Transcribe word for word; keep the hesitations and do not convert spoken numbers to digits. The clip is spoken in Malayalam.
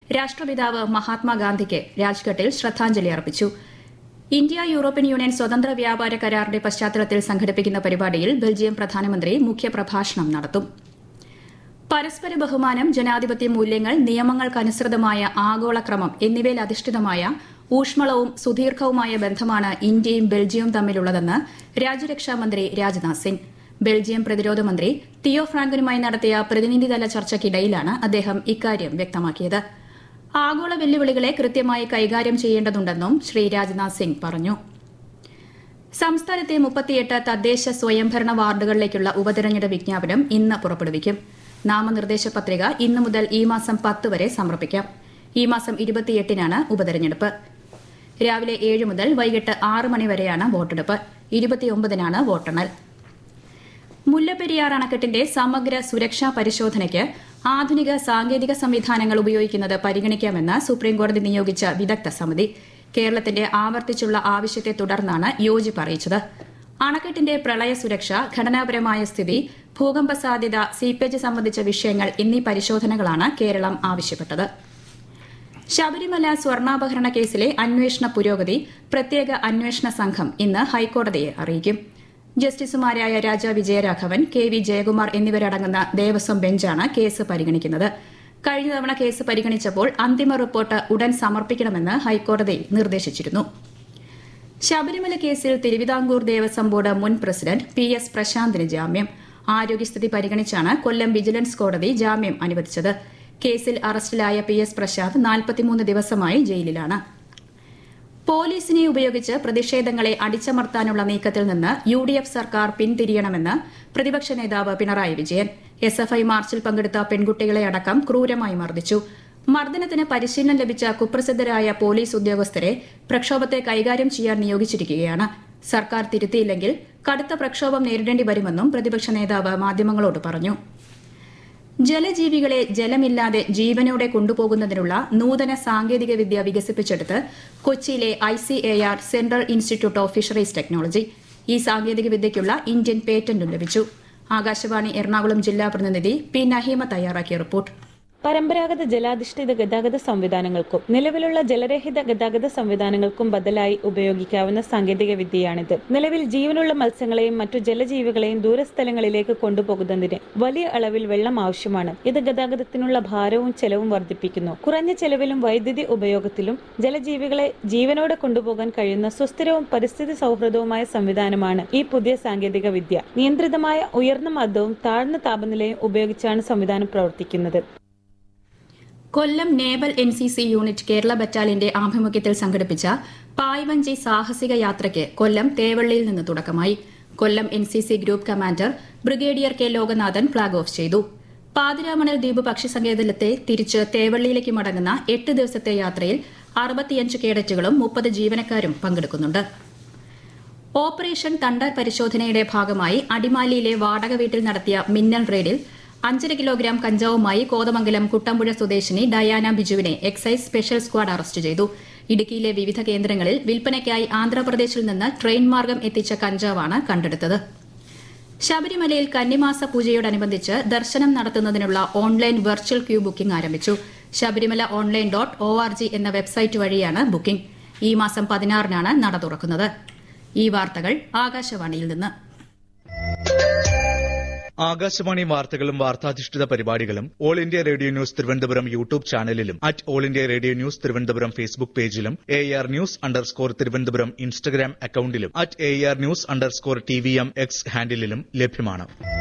രാഷ്ട്രപിതാവ് മഹാത്മാഗാന്ധിക്ക് രാജ്ഘട്ടിൽ ശ്രദ്ധാഞ്ജലി അർപ്പിച്ചു. ഇന്ത്യ യൂറോപ്യൻ യൂണിയൻ സ്വതന്ത്ര വ്യാപാര കരാറിന്റെ പശ്ചാത്തലത്തിൽ സംഘടിപ്പിക്കുന്ന പരിപാടിയിൽ ബെൽജിയം പ്രധാനമന്ത്രി മുഖ്യപ്രഭാഷണം നടത്തും. പരസ്പര ബഹുമാനം, ജനാധിപത്യ മൂല്യങ്ങൾ, നിയമങ്ങൾക്കനുസൃതമായ ആഗോളക്രമം എന്നിവയിൽ അധിഷ്ഠിതമായ ഊഷ്മളവും സുദീർഘവുമായ ബന്ധമാണ് ഇന്ത്യയും ബെൽജിയവും തമ്മിലുള്ളതെന്ന് രാജ്യരക്ഷാമന്ത്രി രാജ്നാഥ് സിംഗ്. ബെൽജിയം പ്രതിരോധ മന്ത്രി തിയോ ഫ്രാങ്കനുമായി നടത്തിയ പ്രതിനിധിതല ചർച്ചയ്ക്കിടയിലാണ് അദ്ദേഹം ഇക്കാര്യം വ്യക്തമാക്കിയത്. ആഗോള വെല്ലുവിളികളെ കൃത്യമായി കൈകാര്യം ചെയ്യേണ്ടതുണ്ടെന്നും ശ്രീ രാജ്നാഥ് സിംഗ് പറഞ്ഞു. സംസ്ഥാനത്തെ മുപ്പത്തിയെട്ട് തദ്ദേശ സ്വയംഭരണ വാർഡുകളിലേക്കുള്ള ഉപതെരഞ്ഞെടുപ്പ് വിജ്ഞാപനം ഇന്ന് പുറപ്പെടുവിക്കും. നാമനിർദ്ദേശ പത്രിക ഇന്നു മുതൽ ഈ മാസം പത്ത് വരെ സമർപ്പിക്കാം. ഈ മാസം ഇരുപത്തിയെട്ടിനാണ് ഉപതെരഞ്ഞെടുപ്പ്. രാവിലെ ഏഴ് മുതൽ വൈകിട്ട് ആറ് മണിവരെയാണ് വോട്ടെടുപ്പ്. ഇരുപത്തിയൊമ്പതിനാണ് വോട്ടെണ്ണൽ. മുല്ലപ്പെരിയാർ അണക്കെട്ടിന്റെ സമഗ്ര സുരക്ഷാ പരിശോധനയ്ക്ക് ആധുനിക സാങ്കേതിക സംവിധാനങ്ങൾ ഉപയോഗിക്കുന്നത് പരിഗണിക്കാമെന്ന് സുപ്രീംകോടതി നിയോഗിച്ച വിദഗ്ധ സമിതി. കേരളത്തിന്റെ ആവർത്തിച്ചുള്ള ആവശ്യത്തെ തുടർന്നാണ് യോജിപ്പ് അറിയിച്ചത്. അണക്കെട്ടിന്റെ പ്രളയ സുരക്ഷ, ഘടനാപരമായ സ്ഥിതി, ഭൂകമ്പ സാധ്യത, സീപ്പേജ് സംബന്ധിച്ച വിഷയങ്ങൾ എന്നീ പരിശോധനകളാണ് കേരളം ആവശ്യപ്പെട്ടത്. ശബരിമല സ്വർണ്ണാപഹരണ കേസിലെ അന്വേഷണ പുരോഗതി പ്രത്യേക അന്വേഷണ സംഘം ഇന്ന് ഹൈക്കോടതിയെ അറിയിക്കും. ജസ്റ്റിസുമാരായ രാജ വിജയരാഘവൻ, കെ വി ജയകുമാർ എന്നിവരടങ്ങുന്ന ദേവസ്വം ബെഞ്ചാണ് കേസ് പരിഗണിക്കുന്നത്. കഴിഞ്ഞ തവണ കേസ് പരിഗണിച്ചപ്പോൾ അന്തിമ റിപ്പോർട്ട് ഉടൻ സമർപ്പിക്കണമെന്ന് ഹൈക്കോടതി നിർദ്ദേശിച്ചിരുന്നു. ശബരിമല കേസിൽ തിരുവിതാംകൂർ ദേവസ്വം ബോർഡ് മുൻ പ്രസിഡന്റ് പി എസ് പ്രശാന്തിന് ജാമ്യം. ആരോഗ്യസ്ഥിതി പരിഗണിച്ചാണ് കൊല്ലം വിജിലൻസ് കോടതി ജാമ്യം അനുവദിച്ചത്. കേസിൽ അറസ്റ്റിലായ പി എസ് പ്രശാന്ത് നാൽപ്പത്തിമൂന്ന് ദിവസമായി ജയിലിലാണ്. പോലീസിനെ ഉപയോഗിച്ച് പ്രതിഷേധങ്ങളെ അടിച്ചമർത്താനുള്ള നീക്കത്തിൽ നിന്ന് യു ഡി എഫ് സർക്കാർ പിന്തിരിയണമെന്ന് പ്രതിപക്ഷ നേതാവ് Pinarayi Vijayan. S F I മാർച്ചിൽ പങ്കെടുത്ത പെൺകുട്ടികളെ അടക്കം ക്രൂരമായി മർദ്ദിച്ചു. മർദ്ദനത്തിന് പരിശീലനം ലഭിച്ച കുപ്രസിദ്ധരായ പോലീസ് ഉദ്യോഗസ്ഥരെ പ്രക്ഷോഭത്തെ കൈകാര്യം ചെയ്യാൻ നിയോഗിച്ചിരിക്കുകയാണ്. സർക്കാർ തിരുത്തിയില്ലെങ്കിൽ കടുത്ത പ്രക്ഷോഭം നേരിടേണ്ടി വരുമെന്നും പ്രതിപക്ഷ നേതാവ് മാധ്യമങ്ങളോട് പറഞ്ഞു. ജലജീവികളെ ജലമില്ലാതെ ജീവനോടെ കൊണ്ടുപോകുന്നതിനുള്ള നൂതന സാങ്കേതിക വിദ്യ വികസിപ്പിച്ചെടുത്ത് കൊച്ചിയിലെ I C A R central institute of fisheries technology. ഈ സാങ്കേതിക വിദ്യയ്ക്കുള്ള ഇന്ത്യൻ പേറ്റന്റും ലഭിച്ചു. ആകാശവാണി എറണാകുളം ജില്ലാ പ്രതിനിധി പി നഹീമ തയ്യാറാക്കിയ റിപ്പോർട്ട്. പരമ്പരാഗത ജലാധിഷ്ഠിത ഗതാഗത സംവിധാനങ്ങൾക്കും നിലവിലുള്ള ജലരഹിത ഗതാഗത സംവിധാനങ്ങൾക്കും ബദലായി ഉപയോഗിക്കാവുന്ന സാങ്കേതിക വിദ്യയാണിത്. നിലവിൽ ജീവനുള്ള മത്സ്യങ്ങളെയും മറ്റു ജലജീവികളെയും ദൂരസ്ഥലങ്ങളിലേക്ക് കൊണ്ടുപോകുന്നതിന് വലിയ അളവിൽ വെള്ളം ആവശ്യമാണ്. ഇത് ഗതാഗതത്തിനുള്ള ഭാരവും ചെലവും വർദ്ധിപ്പിക്കുന്നു. കുറഞ്ഞ ചെലവിലും വൈദ്യുതി ഉപയോഗത്തിലും ജലജീവികളെ ജീവനോടെ കൊണ്ടുപോകാൻ കഴിയുന്ന സുസ്ഥിരവും പരിസ്ഥിതി സൗഹൃദവുമായ സംവിധാനമാണ് ഈ പുതിയ സാങ്കേതിക വിദ്യ. നിയന്ത്രിതമായ ഉയർന്ന മർദ്ദവും താഴ്ന്ന താപനിലയും ഉപയോഗിച്ചാണ് സംവിധാനം പ്രവർത്തിക്കുന്നത്. കൊല്ലം naval N C C unit Kerala ബറ്റാലിയന്റെ ആഭിമുഖ്യത്തിൽ സംഘടിപ്പിച്ച പായ്വഞ്ചി സാഹസിക യാത്രയ്ക്ക് കൊല്ലം തേവള്ളിയിൽ നിന്ന് തുടക്കമായി. കൊല്ലം N C C group commander brigadier K ലോകനാഥൻ ഫ്ളാഗ് ഓഫ് ചെയ്തു. പാതിരാമണൽ ദ്വീപ് പക്ഷി സങ്കേതത്തെ തിരിച്ച് തേവള്ളിയിലേക്ക് മടങ്ങുന്ന എട്ട് ദിവസത്തെ യാത്രയിൽ അറുപത്തിയഞ്ച് കേഡറ്റുകളും മുപ്പത് ജീവനക്കാരും പങ്കെടുക്കുന്നുണ്ട്. ഓപ്പറേഷൻ തണ്ടർ പരിശോധനയുടെ ഭാഗമായി അടിമാലിയിലെ വാടക വീട്ടിൽ നടത്തിയ മിന്നൽ റെയ്ഡിൽ അഞ്ചര കിലോഗ്രാം കഞ്ചാവുമായി കോതമംഗലം കുട്ടമ്പുഴ സ്വദേശിനി Diana ബിജുവിനെ excise special squad arrest ചെയ്തു. ഇടുക്കിയിലെ വിവിധ കേന്ദ്രങ്ങളിൽ വിൽപ്പനയ്ക്കായി ആന്ധ്രാപ്രദേശിൽ നിന്ന് ട്രെയിൻ മാർഗം എത്തിച്ച കഞ്ചാവാണ് കണ്ടെടുത്തത്. ശബരിമലയിൽ കന്നിമാസ പൂജയോടനുബന്ധിച്ച് ദർശനം നടത്തുന്നതിനുള്ള ഓൺലൈൻ വെർച്വൽ ക്യൂ ബുക്കിംഗ് ആരംഭിച്ചു. Sabarimala online dot O R G എന്ന വെബ്സൈറ്റ് വഴിയാണ് ബുക്കിംഗ്. ഈ മാസം പതിനാറിനാണ് നട തുറക്കുന്നത്. ഈ വാർത്തകൾ ആകാശവാണിയിൽ നിന്ന്. ആകാശവാണി വാർത്തകളും വാർത്താധിഷ്ഠിത പരിപാടികളും all India radio news Thiruvananthapuram YouTube ചാനലിലും at all India radio news Thiruvananthapuram Facebook പേജിലും A R news underscore Thiruvananthapuram Instagram അക്കൌണ്ടിലും at A R news underscore T V M X ഹാൻഡിലും ലഭ്യമാണ്.